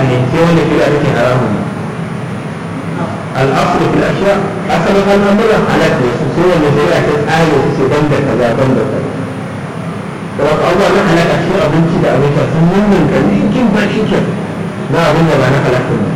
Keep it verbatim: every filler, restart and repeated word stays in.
ne sai wanda shari'a take haramun ne al'asru fil ashiya asalin al'amuran halal ne su sai wanda shari'a ta tsare su ce banda kaza banda kaza da wasu abubuwa na halaka shi abinci da abinci sun nuna kan ɗinkin ba ɗinkin na abin da ba na halakun